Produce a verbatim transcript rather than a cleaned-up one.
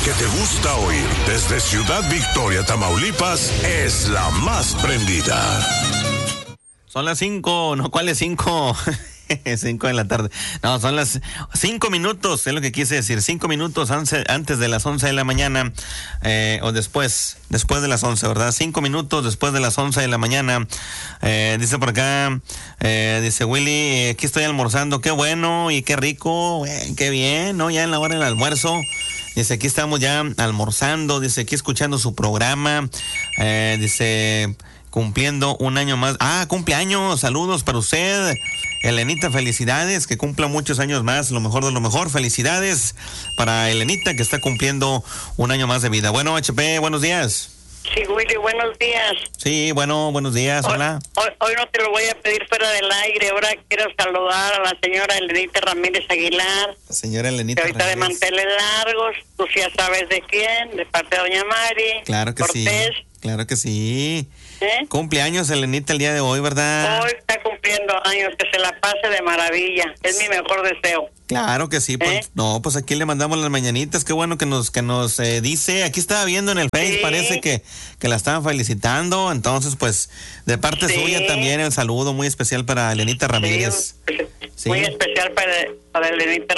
que te gusta oír desde Ciudad Victoria, Tamaulipas, es la más prendida. Son las cinco, no, ¿cuáles cinco? Cinco de la tarde. No, son las cinco minutos, es lo que quise decir. Cinco minutos antes, antes de las once de la mañana, eh, o después, después de las once, ¿verdad? Cinco minutos después de las once de la mañana. Eh, dice por acá, eh, dice Willy, aquí estoy almorzando, qué bueno y qué rico, eh, qué bien, ¿no? Ya en la hora del almuerzo. Dice, aquí estamos ya almorzando, dice, aquí escuchando su programa, eh, dice, cumpliendo un año más. Ah, cumpleaños, saludos para usted, Elenita, felicidades, que cumpla muchos años más, lo mejor de lo mejor, felicidades para Elenita, que está cumpliendo un año más de vida. Bueno, H P, buenos días. Sí, Willy, buenos días. Sí, bueno, buenos días, hoy, hola. Hoy, hoy no te lo voy a pedir fuera del aire, ahora quiero saludar a la señora Elenita Ramírez Aguilar. La señora Elenita ahorita Ramírez. De manteles largos, tú ya sabes de quién, de parte de doña Mari. Claro que Cortés. sí, claro que sí. ¿Eh? Cumpleaños Elenita el día de hoy, ¿verdad? Hoy está cumpliendo años, que se la pase de maravilla, es mi mejor deseo. Claro que sí, pues, ¿Eh? no, pues aquí le mandamos las mañanitas, qué bueno que nos que nos eh, dice, aquí estaba viendo en el Face, Sí. parece que, que la estaban felicitando, entonces pues de parte Sí. suya también el saludo muy especial para Elenita Ramírez. Sí, Sí. muy especial para, para Elenita